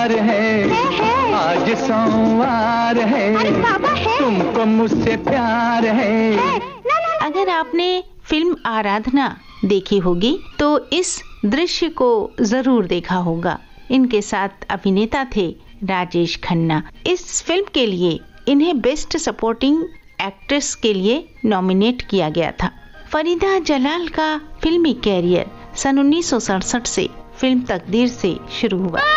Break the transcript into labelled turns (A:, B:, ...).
A: प्यार है, आज सोमवार है,
B: अरे बाबा है,
A: तुमको मुझसे प्यार है।
C: अगर आपने फिल्म आराधना देखी होगी तो इस दृश्य को जरूर देखा होगा। इनके साथ अभिनेता थे राजेश खन्ना। इस फिल्म के लिए इन्हें बेस्ट सपोर्टिंग एक्ट्रेस के लिए नॉमिनेट किया गया था। फरीदा जलाल का फिल्मी कैरियर सन 1967 से फिल्म तकदीर से शुरू हुआ।